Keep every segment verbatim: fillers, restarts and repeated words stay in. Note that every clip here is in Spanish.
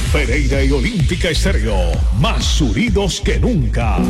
Pereira y Olímpica Estéreo, más unidos que nunca.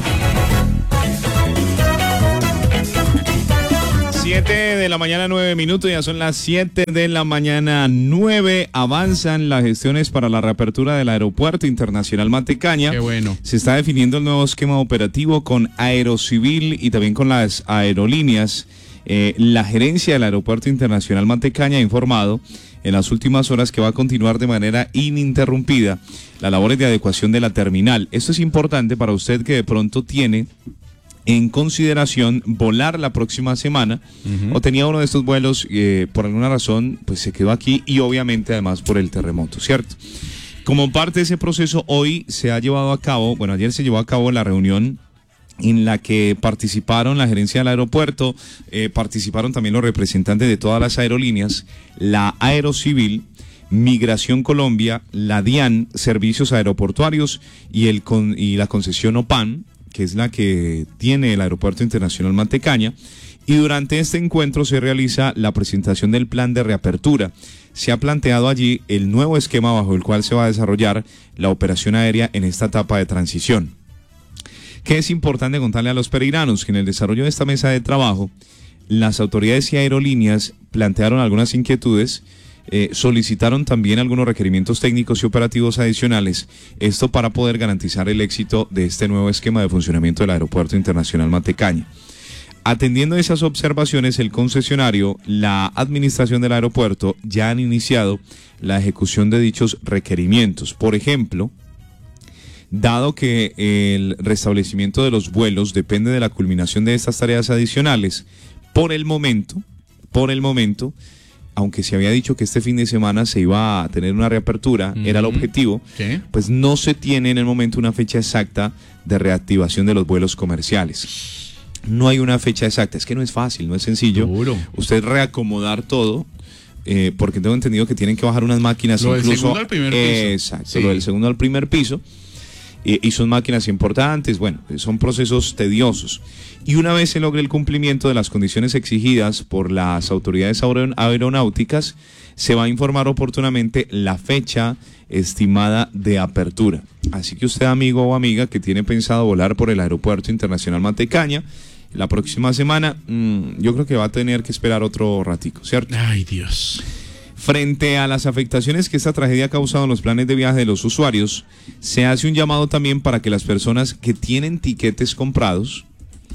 Siete de la mañana, nueve minutos, ya son las siete de la mañana, nueve. Avanzan las gestiones para la reapertura del Aeropuerto Internacional Matecaña. Qué bueno. Se está definiendo el nuevo esquema operativo con Aerocivil y también con las aerolíneas. Eh, la gerencia del Aeropuerto Internacional Matecaña ha informado en las últimas horas que va a continuar de manera ininterrumpida las labores de adecuación de la terminal. Esto es importante para usted que de pronto tiene en consideración volar la próxima semana, uh-huh. o tenía uno de estos vuelos, eh, por alguna razón, pues se quedó aquí, y obviamente además por el terremoto, ¿cierto? Como parte de ese proceso, hoy se ha llevado a cabo, bueno, ayer se llevó a cabo la reunión en la que participaron la gerencia del aeropuerto, eh, participaron también los representantes de todas las aerolíneas, la Aerocivil, Migración Colombia, la DIAN, Servicios Aeroportuarios y, el con, y la concesión OPAN, que es la que tiene el Aeropuerto Internacional Matecaña, y durante este encuentro se realiza la presentación del plan de reapertura. Se ha planteado allí el nuevo esquema bajo el cual se va a desarrollar la operación aérea en esta etapa de transición. ¿Qué es importante contarle a los pereiranos? Que en el desarrollo de esta mesa de trabajo, las autoridades y aerolíneas plantearon algunas inquietudes, eh, solicitaron también algunos requerimientos técnicos y operativos adicionales, esto para poder garantizar el éxito de este nuevo esquema de funcionamiento del Aeropuerto Internacional Matecaña. Atendiendo esas observaciones, el concesionario, la administración del aeropuerto ya han iniciado la ejecución de dichos requerimientos. Por ejemplo, dado que el restablecimiento de los vuelos depende de la culminación de estas tareas adicionales, por el momento, por el momento, aunque se había dicho que este fin de semana se iba a tener una reapertura, uh-huh. era el objetivo, ¿sí? Pues no se tiene en el momento una fecha exacta de reactivación de los vuelos comerciales. No hay una fecha exacta, es que no es fácil, no es sencillo. Duro. Usted reacomodar todo, eh, porque tengo entendido que tienen que bajar unas máquinas lo incluso... del segundo al primer piso. Exacto, sí. Lo del segundo al primer piso. Y son máquinas importantes, bueno, son procesos tediosos. Y una vez se logre el cumplimiento de las condiciones exigidas por las autoridades aeronáuticas, se va a informar oportunamente la fecha estimada de apertura. Así que usted, amigo o amiga, que tiene pensado volar por el Aeropuerto Internacional Matecaña, la próxima semana, mmm, yo creo que va a tener que esperar otro ratico, ¿cierto? Ay, Dios. Frente a las afectaciones que esta tragedia ha causado en los planes de viaje de los usuarios, se hace un llamado también para que las personas que tienen tiquetes comprados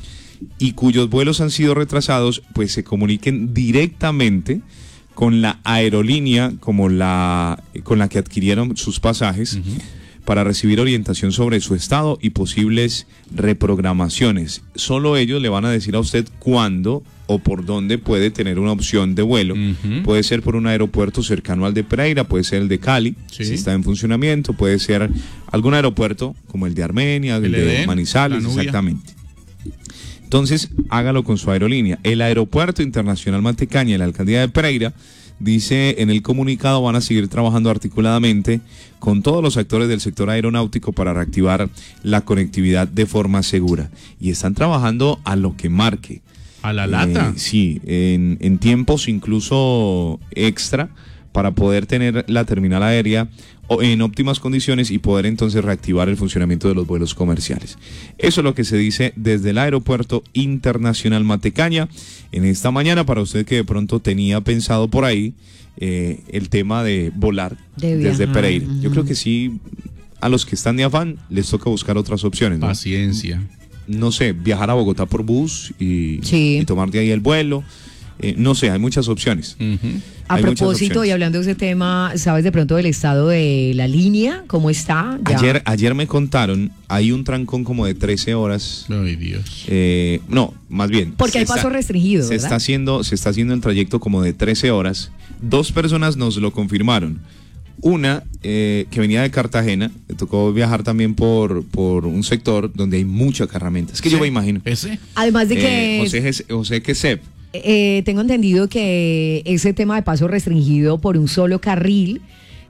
y cuyos vuelos han sido retrasados, pues se comuniquen directamente con la aerolínea como la, con la que adquirieron sus pasajes, uh-huh. para recibir orientación sobre su estado y posibles reprogramaciones. Solo ellos le van a decir a usted cuándo o por dónde puede tener una opción de vuelo. Uh-huh. Puede ser por un aeropuerto cercano al de Pereira, puede ser el de Cali, sí. si está en funcionamiento, puede ser algún aeropuerto como el de Armenia, el, el de Edén, Manizales, exactamente. Entonces, hágalo con su aerolínea. El Aeropuerto Internacional Matecaña y la Alcaldía de Pereira, dice en el comunicado, van a seguir trabajando articuladamente con todos los actores del sector aeronáutico para reactivar la conectividad de forma segura. Y están trabajando a lo que marque. ¿A la lata? Eh, sí, en, en tiempos incluso extra para poder tener la terminal aérea en óptimas condiciones y poder entonces reactivar el funcionamiento de los vuelos comerciales. Eso es lo que se dice desde el Aeropuerto Internacional Matecaña en esta mañana, para usted que de pronto tenía pensado por ahí eh, el tema de volar de desde Pereira. Uh-huh. Yo creo que sí, a los que están de afán les toca buscar otras opciones, ¿no? Paciencia. No sé, viajar a Bogotá por bus y, sí. y tomar de ahí el vuelo. Eh, no sé, hay muchas opciones. Uh-huh. A hay propósito, y hablando de ese tema, ¿sabes de pronto del estado de la línea? ¿Cómo está? ¿Ya? Ayer, ayer me contaron, hay un trancón como de trece horas. Ay, Dios. Eh, no, más bien. Porque hay está, paso restringido, se ¿verdad? Está haciendo, se está haciendo el trayecto como de trece horas. Dos personas nos lo confirmaron. Una eh, que venía de Cartagena, le tocó viajar también por, por un sector donde hay mucha carramenta. Es que ¿sí? Yo me imagino. ¿Ese? Además de que... Eh, José, José Quesep. Eh, tengo entendido que ese tema de paso restringido por un solo carril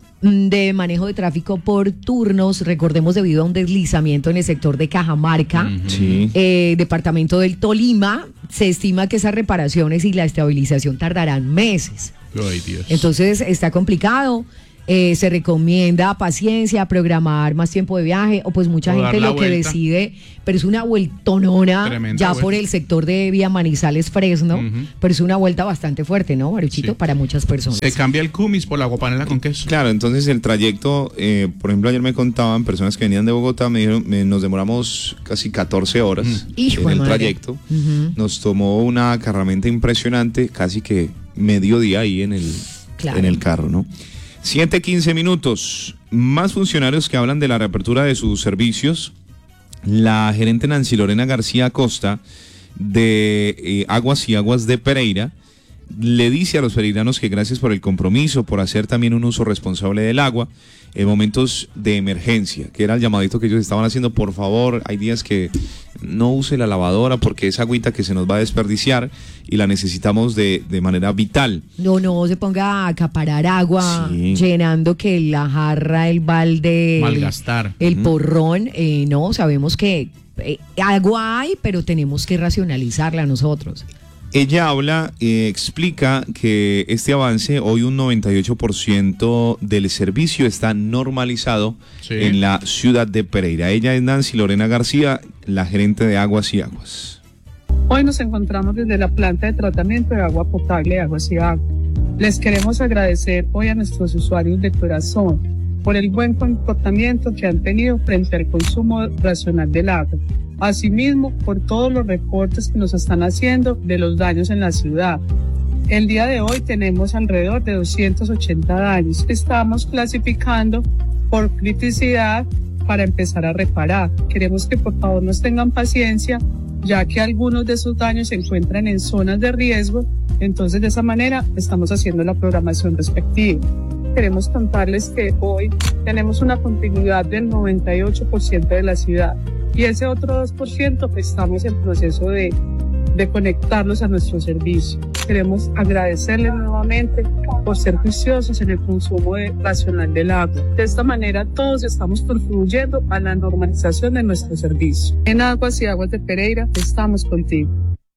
de manejo de tráfico por turnos, recordemos debido a un deslizamiento en el sector de Cajamarca, uh-huh. sí. eh, departamento del Tolima, se estima que esas reparaciones y la estabilización tardarán meses. Ay, Dios. Entonces está complicado. eh, se recomienda paciencia, programar más tiempo de viaje, o pues mucha O dar gente la lo que vuelta. decide, pero es una vueltonona Tremenda ya vuelta. por el sector de Vía Manizales Fresno, Ujú. pero es una vuelta bastante fuerte, ¿no, Baruchito? Sí. Para muchas personas. Se cambia el cumis por la aguapanela con queso. Claro, entonces el trayecto, eh, por ejemplo, ayer me contaban personas que venían de Bogotá, me dijeron, me- nos demoramos casi catorce horas Mm. Hijo en de el madre. trayecto. Ujú. Nos tomó una carramenta impresionante, casi que mediodía ahí en el, Claro. en el carro, ¿no? siete quince minutos. Más funcionarios que hablan de la reapertura de sus servicios. La gerente Nancy Lorena García Acosta de eh, Aguas y Aguas de Pereira le dice a los pereiranos que gracias por el compromiso, por hacer también un uso responsable del agua en momentos de emergencia, que era el llamadito que ellos estaban haciendo. Por favor, hay días que no use la lavadora porque es agüita que se nos va a desperdiciar y la necesitamos de, de manera vital. No, no se ponga a acaparar agua, Sí. llenando que la jarra, el balde, el- Malgastar. el porrón. Eh, no, sabemos que eh, agua hay, pero tenemos que racionalizarla nosotros. Ella habla, eh, explica que este avance, hoy un noventa y ocho por ciento del servicio está normalizado Sí. en la ciudad de Pereira. Ella es Nancy Lorena García, la gerente de Aguas y Aguas. Hoy nos encontramos desde la planta de tratamiento de agua potable, Aguas y Agua. Les queremos agradecer hoy a nuestros usuarios de corazón por el buen comportamiento que han tenido frente al consumo racional del agua. Asimismo, por todos los reportes que nos están haciendo de los daños en la ciudad. El día de hoy tenemos alrededor de doscientos ochenta daños que estamos clasificando por criticidad para empezar a reparar. Queremos que por favor nos tengan paciencia, ya que algunos de esos daños se encuentran en zonas de riesgo, entonces de esa manera estamos haciendo la programación respectiva. Queremos contarles que hoy tenemos una continuidad del noventa y ocho por ciento de la ciudad y ese otro dos por ciento estamos en proceso de, de conectarlos a nuestro servicio. Queremos agradecerles nuevamente por ser juiciosos en el consumo de- racional del agua. De esta manera todos estamos contribuyendo a la normalización de nuestro servicio. En Aguas y Aguas de Pereira estamos contigo.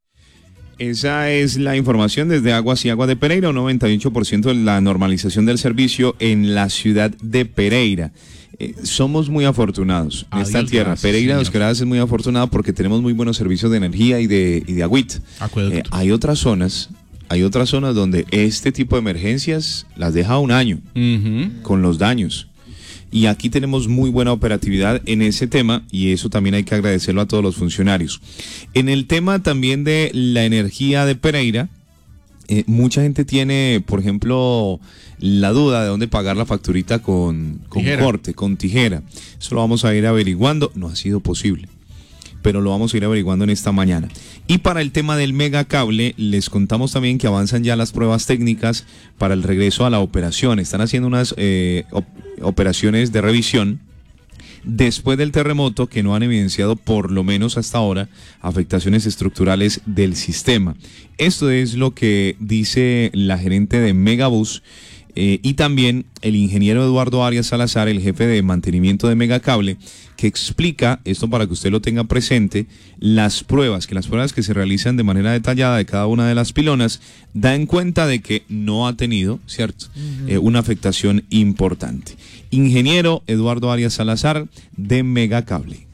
Esa es la información desde Aguas y Aguas de Pereira, un noventa y ocho por ciento de la normalización del servicio en la ciudad de Pereira. Eh, somos muy afortunados en Adiós, esta tierra. gracias, Pereira, los señor. Quebradas, es muy afortunado porque tenemos muy buenos servicios de energía y de, y de agüita. Acueducto. Eh, hay otras zonas, hay otras zonas donde este tipo de emergencias las deja un año Ujú. con los daños. Y aquí tenemos muy buena operatividad en ese tema y eso también hay que agradecerlo a todos los funcionarios. En el tema también de la energía de Pereira, eh, mucha gente tiene, por ejemplo, la duda de dónde pagar la facturita con, con Tijera. corte, con tijera. Eso lo vamos a ir averiguando. No ha sido posible, pero lo vamos a ir averiguando en esta mañana. Y para el tema del megacable, les contamos también que avanzan ya las pruebas técnicas para el regreso a la operación. Están haciendo unas eh, op- operaciones de revisión después del terremoto que no han evidenciado, por lo menos hasta ahora, afectaciones estructurales del sistema. Esto es lo que dice la gerente de Megabus. Eh, y también el ingeniero Eduardo Arias Salazar, el jefe de mantenimiento de Megacable, que explica, esto para que usted lo tenga presente, las pruebas, que las pruebas que se realizan de manera detallada de cada una de las pilonas, dan cuenta de que no ha tenido, ¿cierto?, eh, una afectación importante. Ingeniero Eduardo Arias Salazar, de Megacable.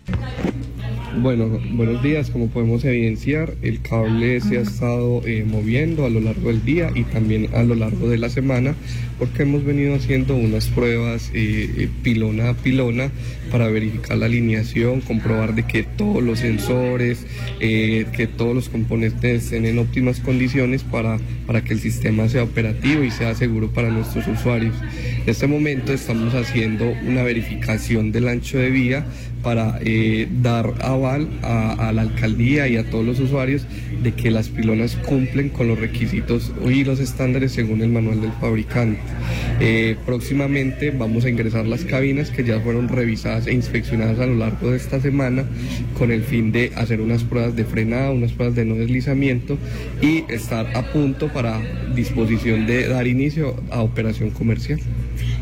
Bueno, buenos días. Como podemos evidenciar, el cable se ha estado eh, moviendo a lo largo del día y también a lo largo de la semana, porque hemos venido haciendo unas pruebas eh, eh, pilona a pilona para verificar la alineación, comprobar de que todos los sensores, eh, que todos los componentes estén en óptimas condiciones para, para que el sistema sea operativo y sea seguro para nuestros usuarios. En este momento estamos haciendo una verificación del ancho de vía para eh, dar aval a, a la alcaldía y a todos los usuarios de que las pilonas cumplen con los requisitos y los estándares según el manual del fabricante. Eh, próximamente vamos a ingresar las cabinas que ya fueron revisadas e inspeccionadas a lo largo de esta semana con el fin de hacer unas pruebas de frenado, unas pruebas de no deslizamiento y estar a punto para disposición de dar inicio a operación comercial.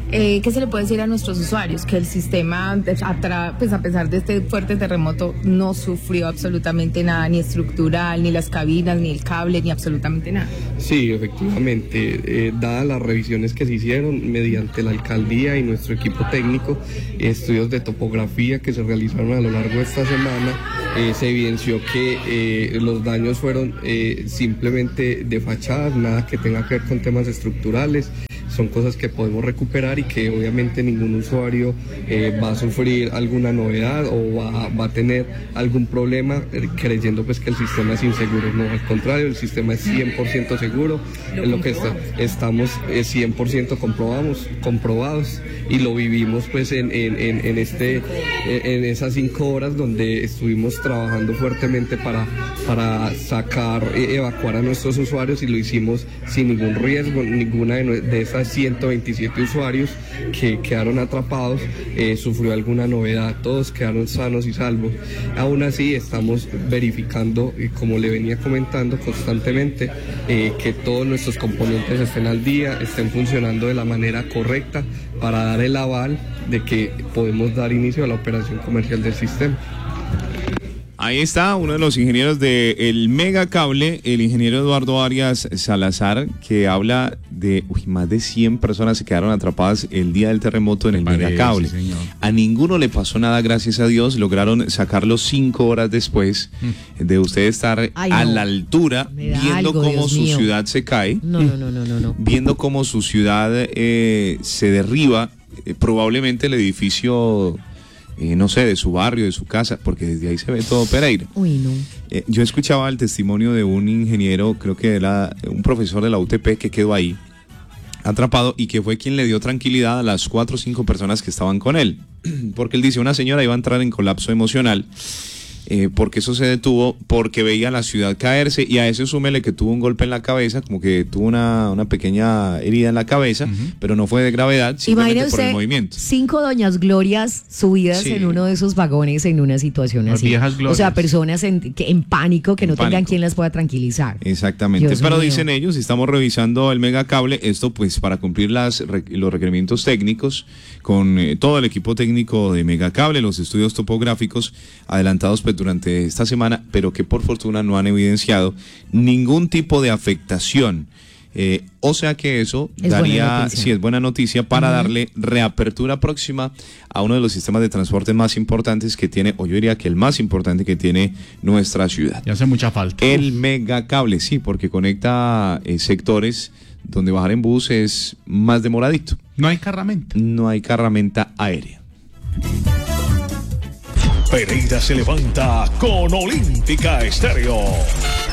Eh, ¿Qué se le puede decir a nuestros usuarios? Que el sistema, atra- pues a pesar de este fuerte terremoto, no sufrió absolutamente nada, ni estructural, ni las cabinas, ni el cable, ni absolutamente nada. Sí, efectivamente, eh, dadas las revisiones que se hicieron mediante la alcaldía y nuestro equipo técnico, estudios de topografía que se realizaron a lo largo de esta semana, eh, se evidenció que eh, los daños fueron eh, simplemente de fachadas, nada que tenga que ver con temas estructurales. Son cosas que podemos recuperar y que obviamente ningún usuario eh, va a sufrir alguna novedad o va, va a tener algún problema eh, creyendo pues que el sistema es inseguro. No, al contrario, el sistema es cien por ciento seguro, en lo que está, estamos eh, cien por ciento comprobamos, comprobados y lo vivimos pues en, en, en, en, este, en esas cinco horas donde estuvimos trabajando fuertemente para, para sacar, eh, evacuar a nuestros usuarios y lo hicimos sin ningún riesgo, ninguna de, de esas ciento veintisiete usuarios que quedaron atrapados eh, sufrió alguna novedad, todos quedaron sanos y salvos. Aún así estamos verificando, eh, como le venía comentando constantemente, eh, que todos nuestros componentes estén al día, estén funcionando de la manera correcta para dar el aval de que podemos dar inicio a la operación comercial del sistema. Ahí está uno de los ingenieros del Megacable, el ingeniero Eduardo Arias Salazar, que habla de uy, más de cien personas se quedaron atrapadas el día del terremoto en el Parece, Megacable. señor. A ninguno le pasó nada, gracias a Dios. Lograron sacarlo cinco horas después mm. de usted estar Ay, a no. la altura, Me da viendo algo, cómo Dios su mío. ciudad se cae, No, no, no, no, no, no. viendo cómo su ciudad eh, se derriba, eh, probablemente el edificio... Eh, no sé, de su barrio, de su casa, porque desde ahí se ve todo Pereira. Uy, no. Eh, yo escuchaba el testimonio de un ingeniero, creo que era un profesor de la U T P que quedó ahí atrapado y que fue quien le dio tranquilidad a las cuatro o cinco personas que estaban con él. Porque él dice, una señora iba a entrar en colapso emocional, eh, porque eso se detuvo, porque veía la ciudad caerse y a eso súmele que tuvo un golpe en la cabeza, como que tuvo una, una pequeña herida en la cabeza, uh-huh. pero no fue de gravedad, simplemente Imagine por usted el movimiento. Cinco doñas glorias subidas Sí. en uno de esos vagones en una situación Las así. viejas glorias. O sea, personas en, que, en pánico, que En no tengan pánico. quien las pueda tranquilizar. Exactamente, Dios pero mío. dicen ellos, estamos revisando el Megacable, esto pues para cumplir las, los requerimientos técnicos con eh, todo el equipo técnico de Megacable, los estudios topográficos adelantados pues durante esta semana, pero que por fortuna no han evidenciado ningún tipo de afectación. Eh, o sea que eso Es buena daría, noticia. sí, es buena noticia para Uh-huh. darle reapertura próxima a uno de los sistemas de transporte más importantes que tiene, o yo diría que el más importante que tiene nuestra ciudad. Y hace mucha falta. El Megacable, sí, porque conecta eh, sectores donde bajar en bus es más demoradito. No hay carramenta. No hay carramenta aérea. Pereira se levanta con Olímpica Estéreo.